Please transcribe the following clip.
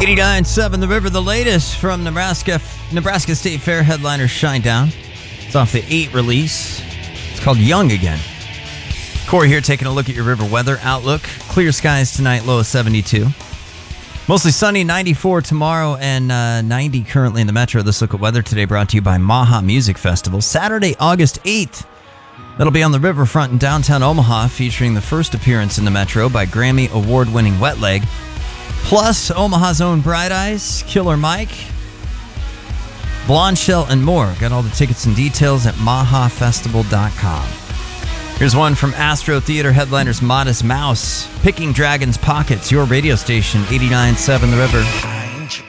89.7 The River, the latest from Nebraska State Fair headliner Shinedown. It's off the 8 release. It's called Young Again. Corey here taking a look at your river weather outlook. Clear skies tonight, low of 72. Mostly sunny, 94 tomorrow and 90 currently in the metro. This look at weather today brought to you by Maha Music Festival. Saturday, August 8th. That'll be on the riverfront in downtown Omaha, featuring the first appearance in the metro by Grammy award-winning Wet Leg. Plus, Omaha's own Bright Eyes, Killer Mike, Blonde Shell, and more. Got all the tickets and details at mahafestival.com. Here's one from Astro Theater headliners Modest Mouse, Picking Dragon's Pockets, your radio station, 89.7 The River.